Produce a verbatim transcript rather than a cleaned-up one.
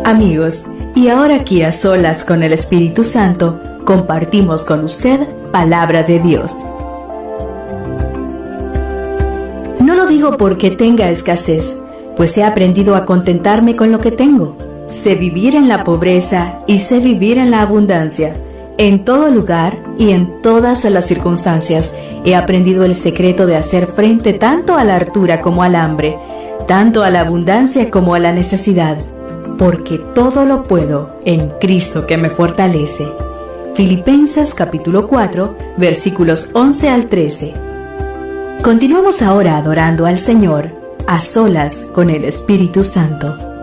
Amigos, y ahora aquí a solas con el Espíritu Santo, compartimos con usted Palabra de Dios. No lo digo porque tenga escasez, pues he aprendido a contentarme con lo que tengo. Sé vivir en la pobreza y sé vivir en la abundancia. En todo lugar y en todas las circunstancias he aprendido el secreto de hacer frente tanto a la hartura como al hambre, tanto a la abundancia como a la necesidad, porque todo lo puedo en Cristo que me fortalece. Filipenses capítulo cuatro, versículos once al trece. Continuamos ahora adorando al Señor, a solas con el Espíritu Santo.